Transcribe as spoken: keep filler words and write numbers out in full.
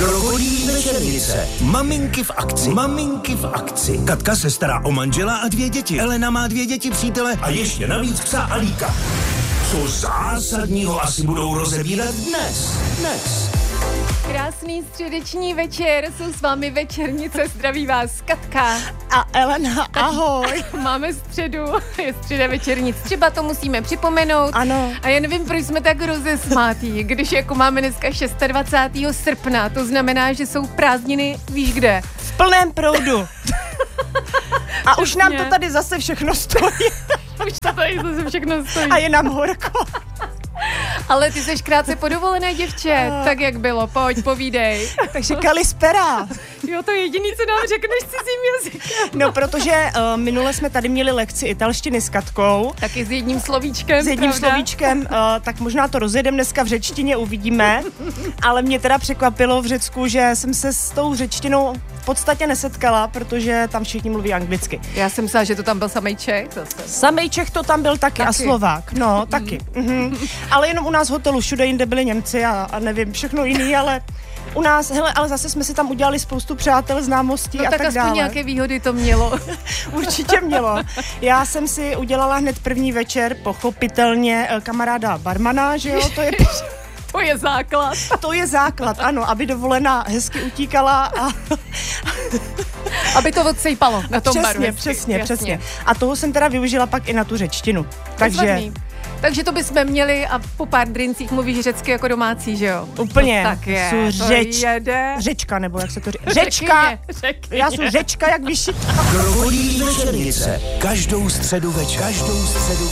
Krokodýlí večernice. Maminky v akci. Maminky v akci. Katka se stará o manžela a dvě děti. Elena má dvě děti, přítele a ještě navíc psa Alíka. Co zásadního asi budou rozebírat dnes? Dnes. Krásný středeční večer, jsou s vámi večernice, zdraví vás Katka. A Elena, ahoj. Máme středu, je středa večernic, třeba to musíme připomenout. Ano. A já nevím, proč jsme tak rozesmátí, když jako máme dneska dvacátého šestého srpna, to znamená, že jsou prázdniny, víš kde? V plném proudu. A už nám to tady zase všechno stojí. Už to tady zase všechno stojí. A je nám horko. Ale ty seš krátce podovolené, děvče, uh. tak jak bylo, pojď, povídej. Takže kalispera. Jo, to je jediný, co nám řekneš cizím jazykem. No, protože uh, minule jsme tady měli lekci italštiny s Katkou. Taky s jedním slovíčkem, S jedním pravda? slovíčkem, uh, tak možná to rozjedeme dneska v řečtině, uvidíme. Ale mě teda překvapilo v Řecku, že jsem se s tou řečtinou v podstatě nesetkala, protože tam všichni mluví anglicky. Já jsem myslela, že to tam byl samej Čech zase. Samej Čech to tam byl taky, taky. A Slovák, no, taky. Mhm. Ale jenom u nás v hotelu, všude jinde byli Němci a, a nevím, všechno jiný, ale u nás, hele, ale zase jsme si tam udělali spoustu přátel, známostí no, a tak, tak dále. aspoň nějaké výhody to mělo. Určitě mělo. Já jsem si udělala hned první večer, pochopitelně, kamaráda barmana, že jo, to je... To je základ. To je základ, ano, aby dovolená hezky utíkala a... Aby to odsejpalo na tom přesně, baru. Přesně, přesně, přesně. A toho jsem teda využila pak i na tu řečtinu. Takže... Takže to bychom měli a po pár drincích mluvíš řecky jako domácí, že jo? Úplně. To tak je, Jsou řeč, to jede. Řečka, nebo jak se to říká? Řečka. Řekyně. Já jsem řečka, jak vyšitá. Krokodýlí večernice. Každou středu večer. Každou středu